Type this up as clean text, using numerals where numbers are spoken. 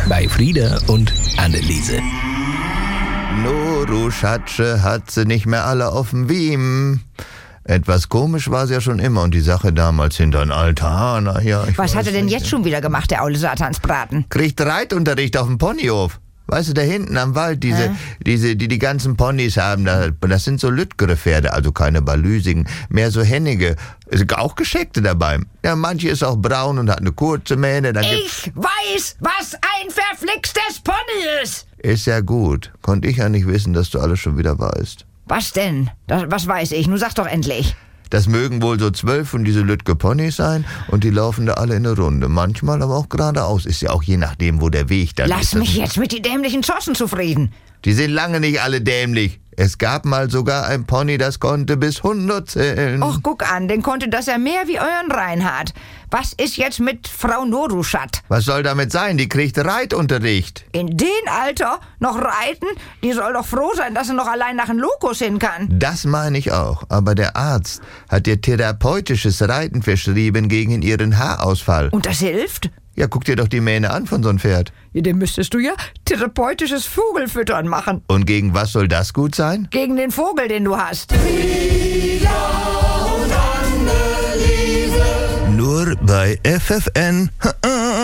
bei Frieda und Anneliese. Du Schatsche, hat sie nicht mehr alle auf dem Wiem. Etwas komisch war sie ja schon immer und die Sache damals hinter den Altar, Was hat er denn jetzt schon wieder gemacht, der aule Satansbraten? Kriegt Reitunterricht auf dem Ponyhof. Weißt du, da hinten am Wald, die ganzen Ponys haben, das sind so lüttgere Pferde, also keine balüsigen, mehr so hennige, auch gescheckte dabei. Ja, manche ist auch braun und hat eine kurze Mähne. Ich weiß, was ein verflixtes Pony ist! Ist ja gut. Konnte ich ja nicht wissen, dass du alles schon wieder weißt. Was denn? Was weiß ich? Nun sag doch endlich. Das mögen wohl so 12 von diese lüttge Ponys sein und die laufen da alle in eine Runde. Manchmal aber auch geradeaus. Ist ja auch je nachdem, wo der Weg dann ist. Lass mich jetzt mit die dämlichen Zossen zufrieden. Die sind lange nicht alle dämlich. Es gab mal sogar ein Pony, das konnte bis 100 zählen. Och, guck an, den konnte das ja mehr wie euren Reinhard. Was ist jetzt mit Frau Noruschat? Was soll damit sein? Die kriegt Reitunterricht. In dem Alter noch reiten? Die soll doch froh sein, dass sie noch allein nach dem Lokus hin kann. Das meine ich auch. Aber der Arzt hat ihr therapeutisches Reiten verschrieben gegen ihren Haarausfall. Und das hilft? Ja, guck dir doch die Mähne an von so einem Pferd. Ja, dem müsstest du ja therapeutisches Vogelfüttern machen. Und gegen was soll das gut sein? Gegen den Vogel, den du hast. Nur bei FFN.